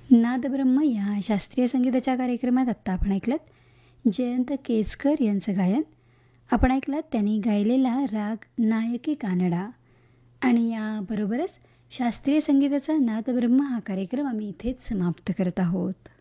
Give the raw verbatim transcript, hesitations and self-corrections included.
नादब्रह्म या शास्त्रीय संगीताच्या कार्यक्रमात आत्ता आपण ऐकलं जयंत केसकर यांचं गायन. आपण ऐकलात त्यांनी गायलेला राग नायकी कानडा. आणि याबरोबरच शास्त्रीय संगीताचा नादब्रह्म हा कार्यक्रम आम्ही इथेच समाप्त करत आहोत.